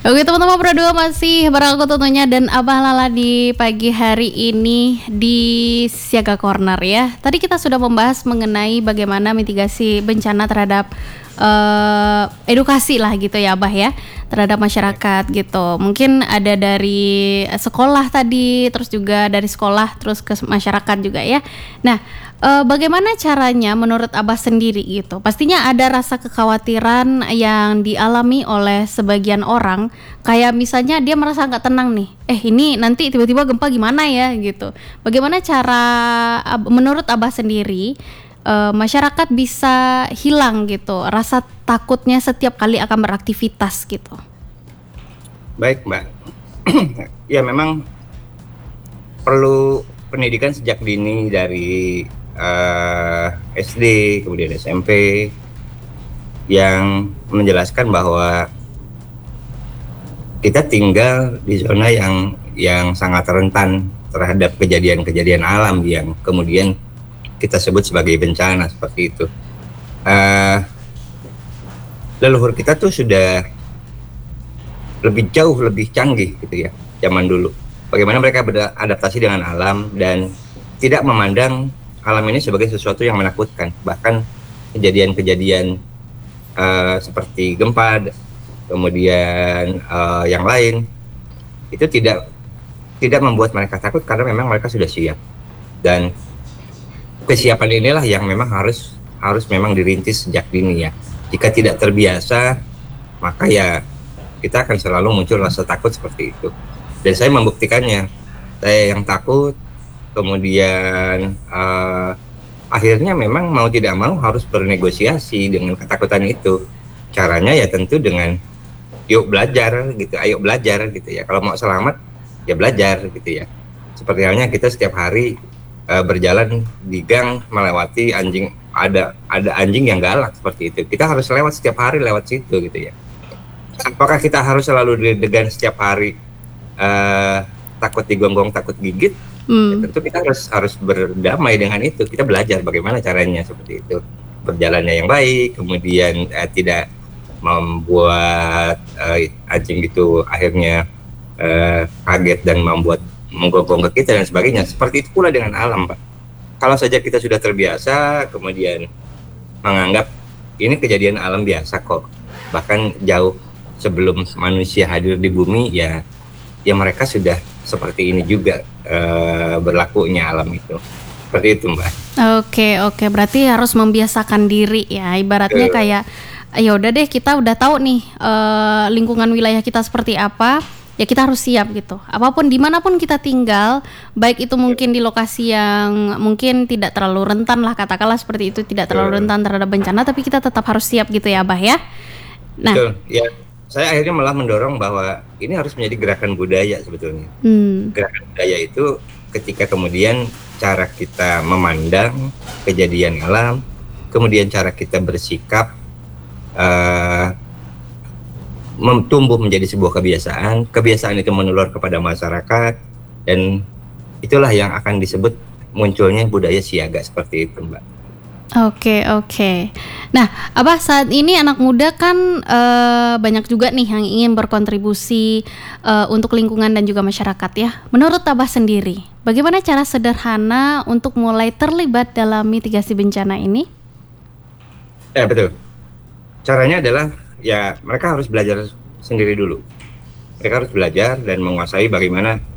Oke teman-teman, berdua masih bareng aku tentunya dan Abah Lala di pagi hari ini di Siaga Corner ya. Tadi kita sudah membahas mengenai bagaimana mitigasi bencana terhadap edukasi lah gitu ya Abah ya, terhadap masyarakat gitu. Mungkin ada dari sekolah tadi, terus juga dari sekolah terus ke masyarakat juga ya. Nah, bagaimana caranya menurut Abah sendiri gitu? Pastinya ada rasa kekhawatiran yang dialami oleh sebagian orang, kayak misalnya dia merasa nggak tenang nih. Ini nanti tiba-tiba gempa gimana ya gitu. Bagaimana cara menurut Abah sendiri masyarakat bisa hilang gitu rasa takutnya setiap kali akan beraktivitas gitu? Baik, Mbak. Ya memang perlu pendidikan sejak dini dari SD, kemudian SMP, yang menjelaskan bahwa kita tinggal di zona yang sangat rentan terhadap kejadian-kejadian alam yang kemudian kita sebut sebagai bencana seperti itu. Leluhur kita tuh sudah jauh lebih canggih gitu ya zaman dulu. Bagaimana mereka beradaptasi dengan alam dan tidak memandang alam ini sebagai sesuatu yang menakutkan. Bahkan kejadian-kejadian seperti gempa, kemudian yang lain itu tidak membuat mereka takut karena memang mereka sudah siap. Dan kesiapan inilah yang memang harus memang dirintis sejak dini ya. Jika tidak terbiasa, maka ya kita akan selalu muncul rasa takut seperti itu. Dan saya membuktikannya. Saya yang takut, kemudian akhirnya memang mau tidak mau harus bernegosiasi dengan ketakutan itu. Caranya ya tentu dengan yuk belajar gitu, ayo belajar gitu ya. Kalau mau selamat ya belajar gitu ya. Seperti halnya kita setiap hari berjalan di gang melewati anjing, ada anjing yang galak seperti itu, kita harus lewat setiap hari lewat situ gitu ya. Apakah kita harus selalu deg-degan setiap hari, takut digonggong, takut gigit? Ya, tentu kita harus berdamai dengan itu. Kita belajar bagaimana caranya seperti itu, berjalannya yang baik, kemudian tidak membuat anjing itu akhirnya kaget dan membuat menggonggong ke kita dan sebagainya. Seperti itu pula dengan alam, Pak. Kalau saja kita sudah terbiasa, kemudian menganggap ini kejadian alam biasa kok, bahkan jauh sebelum manusia hadir di bumi, ya mereka sudah seperti ini juga berlakunya alam itu. Seperti itu, Mbak. Oke, berarti harus membiasakan diri ya, ibaratnya kayak ya udah deh, kita udah tahu nih lingkungan wilayah kita seperti apa. Ya kita harus siap gitu. Apapun dimanapun kita tinggal, baik itu mungkin di lokasi yang mungkin tidak terlalu rentan lah, katakanlah seperti itu, tidak terlalu rentan terhadap bencana, tapi kita tetap harus siap gitu ya, Abah ya. Nah, betul. Ya, saya akhirnya malah mendorong bahwa ini harus menjadi gerakan budaya sebetulnya. Gerakan budaya itu ketika kemudian cara kita memandang kejadian alam, kemudian cara kita bersikap, tumbuh menjadi sebuah kebiasaan itu menular kepada masyarakat, dan itulah yang akan disebut munculnya budaya siaga seperti itu, Mbak. Oke. Nah, Abah, saat ini anak muda kan banyak juga nih yang ingin berkontribusi untuk lingkungan dan juga masyarakat ya. Menurut Abah sendiri, bagaimana cara sederhana untuk mulai terlibat dalam mitigasi bencana ini? Ya, betul. Caranya adalah ya mereka harus belajar sendiri dulu. Mereka harus belajar dan menguasai bagaimana